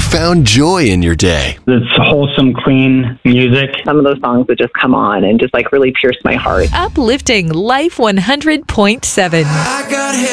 found joy in your day. It's wholesome, clean music. Some of those songs would just come on and just like really pierce my heart. Uplifting Life 100.7.